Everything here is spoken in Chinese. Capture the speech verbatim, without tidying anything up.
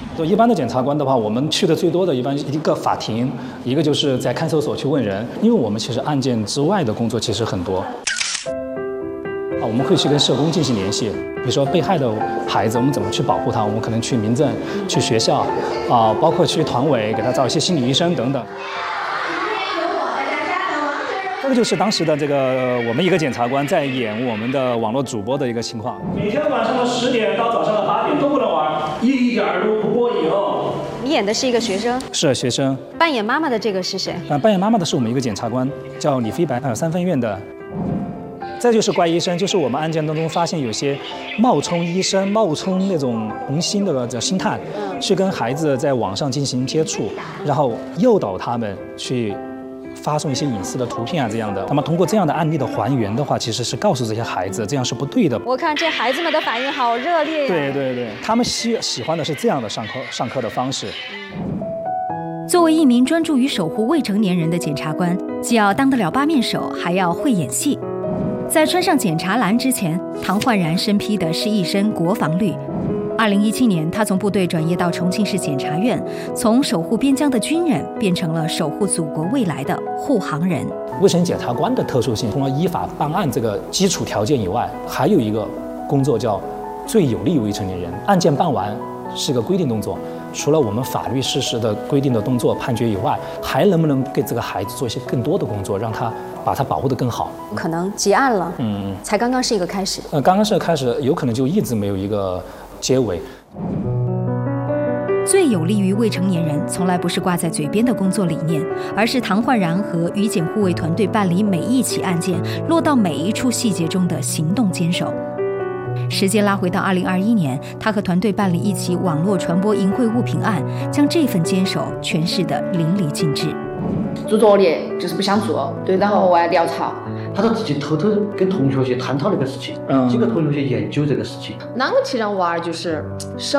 就一般的检察官的话，我们去的最多的一般一个法庭，一个就是在看守所去问人，因为我们其实案件之外的工作其实很多。啊，我们会去跟社工进行联系，比如说被害的孩子，我们怎么去保护他？我们可能去民政、去学校，啊，包括去团委给他找一些心理医生等等。这个就是当时的这个我们一个检察官在演我们的网络主播的一个情况。每天晚上的十点到早上的八点都不能玩，一点都不过瘾哦。 你演的是一个学生， 是学生。 扮演妈妈的这个是谁？ 啊，扮演妈妈的是我们一个检察官，叫李飞白，还有三分院的。再就是怪医生，就是我们案件当中发现有些冒充医生、冒充那种红星的叫星探，去跟孩子在网上进行接触，然后诱导他们去发送一些隐私的图片啊这样的。那么通过这样的案例的还原的话，其实是告诉这些孩子这样是不对的。 我看这孩子们的反应好热烈呀！ 对对对，他们喜喜欢的是这样的上课上课的方式。 作为一名专注于守护未成年人的检察官，既要当得了八面手，还要会演戏。在穿上检察蓝之前，唐焕然身披的是一身国防绿。二零一七年，他从部队转业到重庆市检察院，从守护边疆的军人变成了守护祖国未来的护航人。 未成年检察官的特殊性，除了依法办案这个基础条件以外，还有一个工作叫最有利于未成年人。案件办完是个规定动作，除了我们法律事实的规定的动作判决以外，还能不能给这个孩子做一些更多的工作，让他把他保护得更好？ 可能结案了， 嗯， 才刚刚是一个开始。 呃，刚刚是个开始，有可能就一直没有一个结尾。 最有利于未成年人，从来不是挂在嘴边的工作理念，而是唐焕然和于检护卫团队办理每一起案件，落到每一处细节中的行动坚守。时间拉回到二零二一年，他和团队办理一起网络传播淫秽物品案，将这份坚守诠释得淋漓尽致。 做作业就是不想做，对，然后我要调查。 他说自己偷偷跟同学去探讨这个事情， 嗯， 几个同学去研究这个事情。 啷个去让娃儿就是少